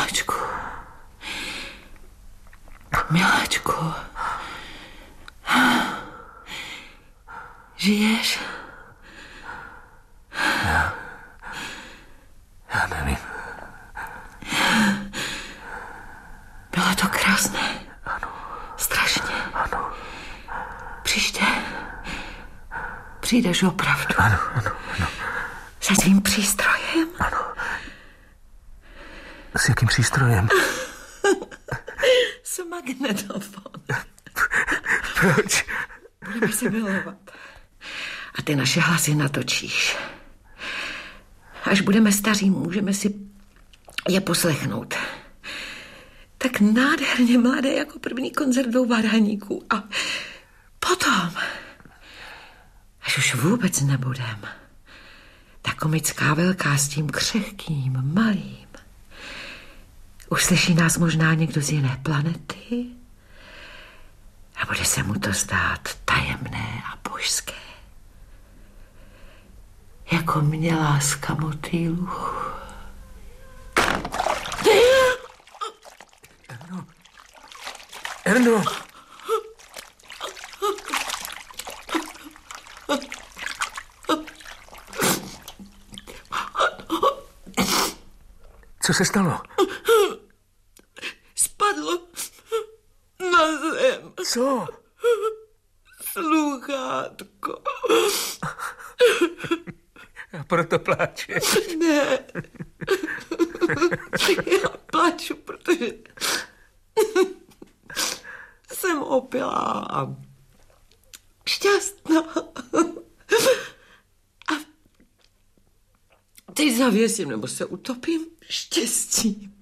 Miláčku. Žiješ? Já nevím. Bylo to krásné. Ano. Strašně. Ano. Příště přijdeš opravdu. Ano. Se svým přístrojem. Ano. S jakým přístrojem? S magnetofon. Proč? Budeme se milovat. A ty naše hlasy natočíš. Až budeme staří, můžeme si je poslechnout. Tak nádherně mladé jako první koncert dvou varhaníků. A potom, až už vůbec nebudem, ta komická velká s tím křehkým, malým. Uslyší nás možná někdo z jiné planety a bude se mu to zdát tajemné a božské. Jako mě láska motýlů. Erno! Co se stalo? Spadlo na zem. Co? Sluchátko. A proto pláčeš. Ne. Já plaču, protože jsem opilá a šťastná. A teď zavěsím, nebo se utopím štěstím.